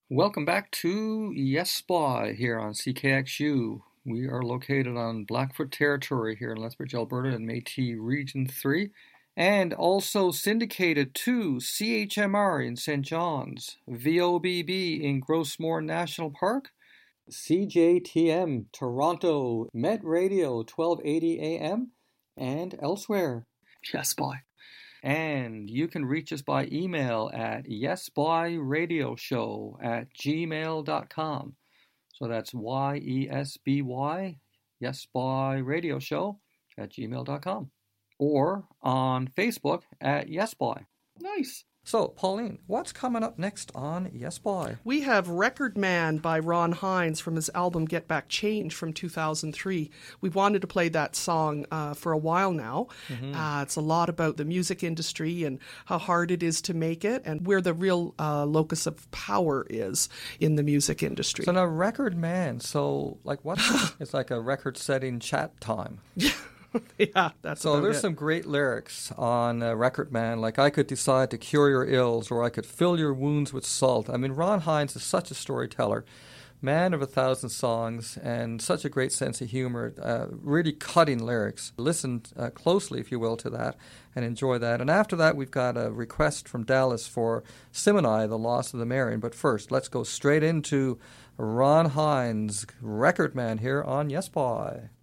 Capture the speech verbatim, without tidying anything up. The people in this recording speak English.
Welcome back to Yes Spy here on C K X U. We are located on Blackfoot territory here in Lethbridge, Alberta in Métis Region three, and also syndicated to C H M R in Saint John's, V O B B in Grossmore National Park, C J T M Toronto, Met Radio twelve eighty A M, and elsewhere. Yes Spy. And you can reach us by email at yesbyradioshow at gmail dot com. So that's Y E S B Y, yesbyradioshow at gmail dot com. Or on Facebook at yesby. Nice. So, Pauline, what's coming up next on Yes Boy? We have Record Man by Ron Hynes from his album Get Back Change from two thousand three. We've wanted to play that song uh, for a while now. Mm-hmm. Uh, it's a lot about the music industry and how hard it is to make it and where the real uh, locus of power is in the music industry. So now, Record Man, so like what? It's like a record-setting chat time. Yeah. Yeah, that's so. There's it. some great lyrics on uh, Record Man, like I could decide to cure your ills, or I could fill your wounds with salt. I mean, Ron Hynes is such a storyteller, man of a thousand songs, and such a great sense of humor. Uh, really cutting lyrics. Listen uh, closely, if you will, to that, and enjoy that. And after that, we've got a request from Dallas for Simoni, The Loss of the Marion. But first, let's go straight into Ron Hynes, Record Man, here on Yes Boy.